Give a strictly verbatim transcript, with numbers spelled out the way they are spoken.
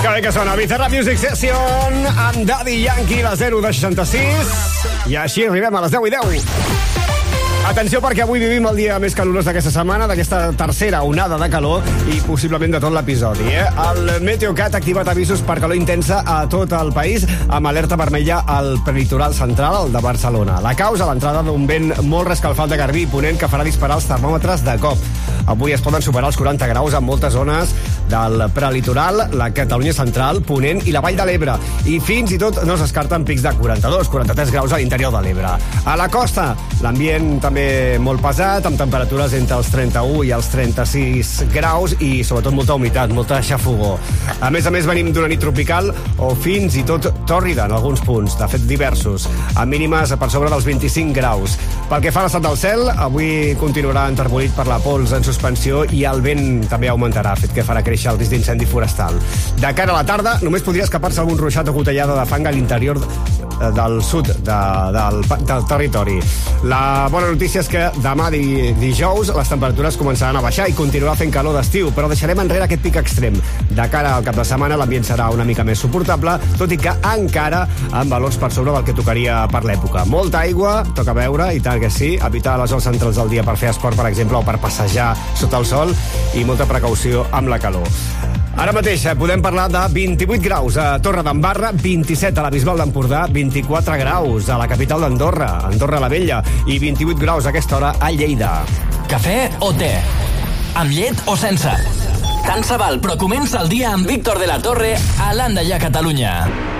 Que bé que sona Bizarrap Music Session amb Daddy Yankee, la zero de seixanta-sis. I així arribem a les deu i deu. Atenció, perquè avui vivim el dia més calorós d'aquesta setmana, d'aquesta tercera onada de calor i possiblement de tot l'episodi. Eh? El Meteocat ha activat avisos per calor intensa a tot el país, amb alerta vermella al prelitoral central, el de Barcelona. La causa, l'entrada d'un vent molt rescalfat de garbí i ponent que farà disparar els termòmetres de cop. Avui es poden superar els quaranta graus en moltes zones del prelitoral, la Catalunya central, Ponent i la Vall de l'Ebre. I fins i tot no es descarten pics de quaranta-dos quaranta-tres graus a l'interior de l'Ebre. A la costa, l'ambient també molt pesat, amb temperatures entre els trenta-u i els trenta-sis graus i sobretot molta humitat, molta xafogor. A més a més, venim d'una nit tropical o fins i tot tòrrida en alguns punts, de fet diversos, amb mínimes per sobre dels vint-i-cinc graus. Pel que fa a l'estat del cel, avui continuarà enterbolit per la pols en suspensió i el vent també augmentarà, fet que farà créixer el risc d'incendi forestal. De cara a la tarda, només podria escapar-se algun ruixat o gotellada de fang a l'interior del sud de, del, del territori. La bona notícia és que demà di, dijous les temperatures començaran a baixar i continuarà fent calor d'estiu, però deixarem enrere aquest pic extrem. De cara al cap de setmana l'ambient serà una mica més suportable, tot i que encara amb valors per sobre del que tocaria per l'època. Molta aigua, toca beure, i tant que sí, evitar les hores centrals del dia per fer esport, per exemple, o per passejar sota el sol, i molta precaució amb la calor. Ara mateix podem parlar de vint-i-vuit graus a Torredembarra, vint-i-set a la Bisbal d'Empordà, vint-i-quatre graus a la capital d'Andorra, Andorra la Vella, i vint-i-vuit graus a aquesta hora a Lleida. Cafè o te? Amb llet o sense? Tant se val, però comença el dia amb Víctor de la Torre a l'Anda ja Catalunya.